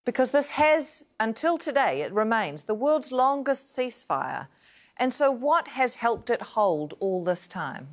Because this has, until today, it remains the world's longest ceasefire. And so what has helped it hold all this time?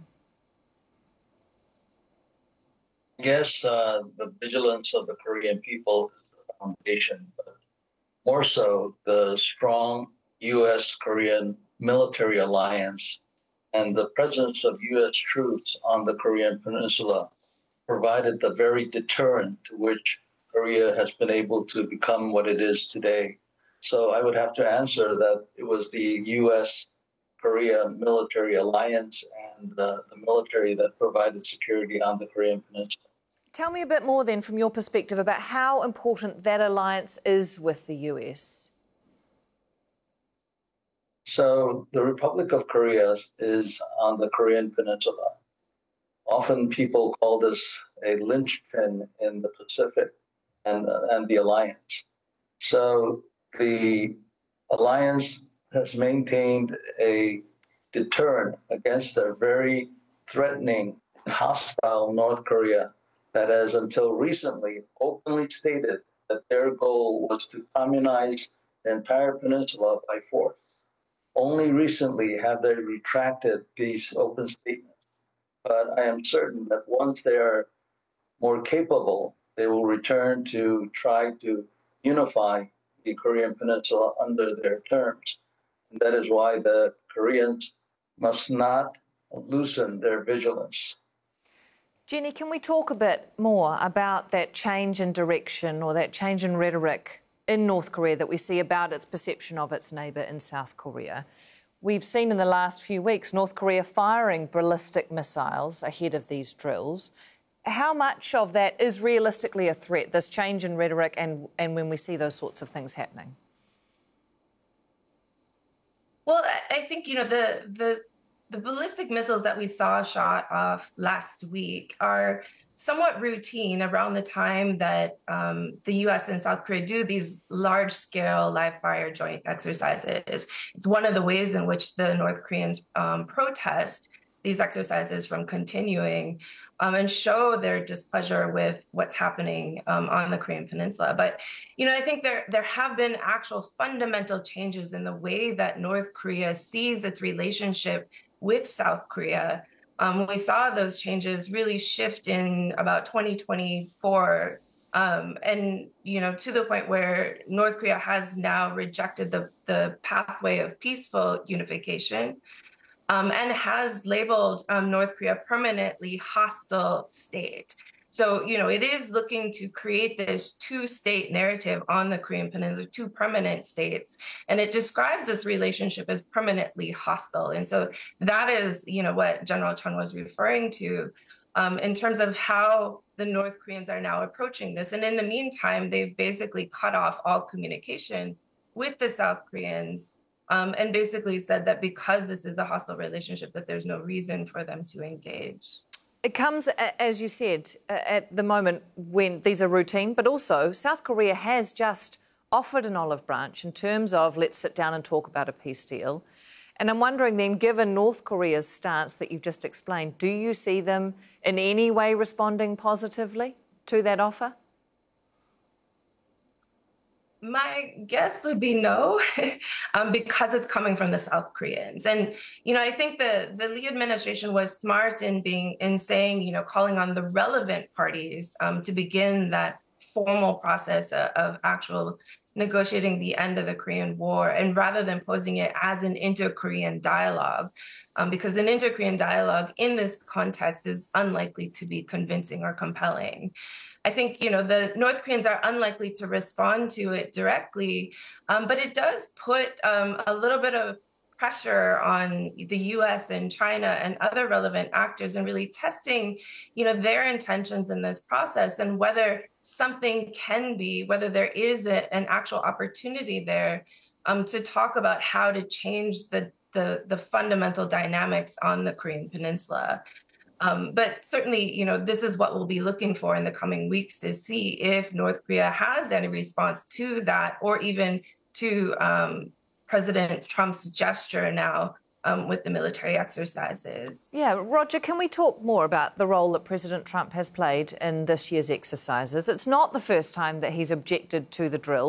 I guess the vigilance of the Korean people is the foundation, but more so the strong U.S.-Korean military alliance and the presence of U.S. troops on the Korean Peninsula provided the very deterrent to which Korea has been able to become what it is today. So I would have to answer that it was the U.S.-Korea military alliance and the military that provided security on the Korean Peninsula. Tell me a bit more then from your perspective about how important that alliance is with the US. So the Republic of Korea is on the Korean Peninsula. Often people call this a linchpin in the Pacific and the alliance. So the alliance has maintained a deterrent against a very threatening and hostile North Korea that has until recently openly stated that their goal was to communize the entire peninsula by force. Only recently have they retracted these open statements. But I am certain that once they are more capable, they will return to try to unify the Korean Peninsula under their terms. And that is why the Koreans must not loosen their vigilance. Jenny, can we talk a bit more about that change in direction or that change in rhetoric in North Korea that we see about its perception of its neighbour in South Korea? We've seen in the last few weeks North Korea firing ballistic missiles ahead of these drills. How much of that is realistically a threat, this change in rhetoric and when we see those sorts of things happening? Well, I think, the ballistic missiles that we saw shot off last week are somewhat routine around the time that the U.S. and South Korea do these large-scale live-fire joint exercises. It's one of the ways in which the North Koreans protest these exercises from continuing and show their displeasure with what's happening on the Korean Peninsula. But, I think there have been actual fundamental changes in the way that North Korea sees its relationship with South Korea. We saw those changes really shift in about 2024, and to the point where North Korea has now rejected the pathway of peaceful unification, and has labeled North Korea a permanently hostile state. So, it is looking to create this two-state narrative on the Korean Peninsula, two permanent states, and it describes this relationship as permanently hostile. And so that is, what General Chun was referring to in terms of how the North Koreans are now approaching this. And in the meantime, they've basically cut off all communication with the South Koreans and basically said that because this is a hostile relationship, that there's no reason for them to engage. It comes, as you said, at the moment when these are routine, but also South Korea has just offered an olive branch in terms of let's sit down and talk about a peace deal. And I'm wondering then, given North Korea's stance that you've just explained, do you see them in any way responding positively to that offer? My guess would be no, because it's coming from the South Koreans. And, I think the Lee administration was smart in saying, calling on the relevant parties to begin that formal process of actual negotiating the end of the Korean War, and rather than posing it as an inter-Korean dialogue, because an inter-Korean dialogue in this context is unlikely to be convincing or compelling. I think, the North Koreans are unlikely to respond to it directly, but it does put a little bit of pressure on the U.S. and China and other relevant actors in really testing, their intentions in this process and whether something whether there is an actual opportunity there to talk about how to change the fundamental dynamics on the Korean Peninsula. But certainly, this is what we'll be looking for in the coming weeks to see if North Korea has any response to that, or even to President Trump's gesture now with the military exercises. Yeah, Roger, can we talk more about the role that President Trump has played in this year's exercises? It's not the first time that he's objected to the drill.